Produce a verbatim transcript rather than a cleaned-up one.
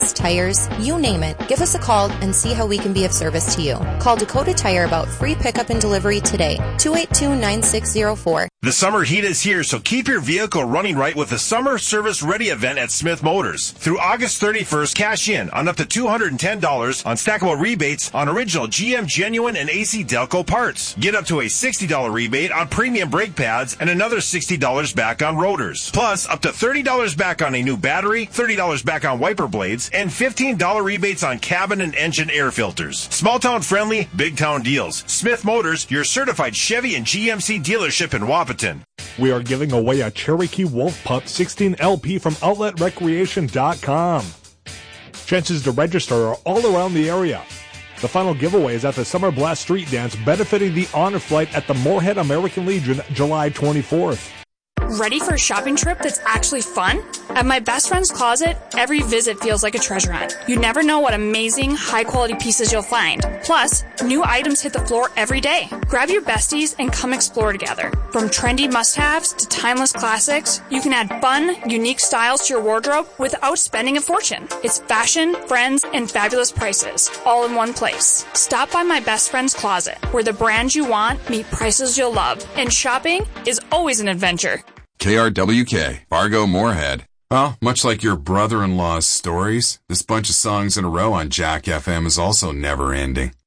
gas, tires, you name it. Give us a call and see how we can be of service to you. Call Dakota Tire about free pickup and delivery today. two eight two, nine six zero four. The summer heat is here, so keep your vehicle running right with the Summer Service Ready event at Smith Motors. Through August thirty-first, cash in on up to two hundred ten dollars on stackable rebates on original G M Genuine and A C Delco parts. Get up to a sixty dollars rebate on premium brake pads and another sixty dollars back on rotors. Plus, up to thirty dollars back on a new battery, thirty dollars back on wiper blades, and fifteen dollars rebates on cabin and engine air filters. Small town friendly, big town deals. Smith Motors, your certified Chevy and G M C dealership in Wapaton. We are giving away a Cherokee Wolf Pup sixteen L P from outlet recreation dot com. Chances to register are all around the area. The final giveaway is at the Summer Blast Street Dance benefiting the Honor Flight at the Moorhead American Legion July twenty-fourth. Ready for a shopping trip that's actually fun? At my best friend's closet, every visit feels like a treasure hunt. You never know what amazing, high-quality pieces you'll find. Plus, new items hit the floor every day. Grab your besties and come explore together. From trendy must-haves to timeless classics, you can add fun, unique styles to your wardrobe without spending a fortune. It's fashion, friends, and fabulous prices, all in one place. Stop by my best friend's closet, where the brands you want meet prices you'll love. And shopping is always an adventure. K R W K, Fargo Moorhead. Well, much like your brother-in-law's stories, this bunch of songs in a row on Jack F M is also never ending.